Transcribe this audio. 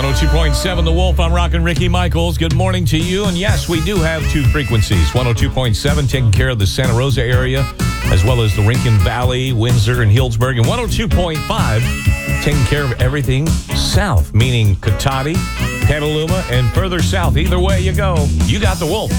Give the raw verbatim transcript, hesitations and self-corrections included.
one oh two point seven The Wolf. I'm Rockin' Ricky Michaels. Good morning to you. And yes, we do have two frequencies. one oh two point seven taking care of the Santa Rosa area, as well as the Rincon Valley, Windsor, and Healdsburg. And one oh two point five taking care of everything south, meaning Cotati, Petaluma, and further south. Either way you go, you got The Wolf.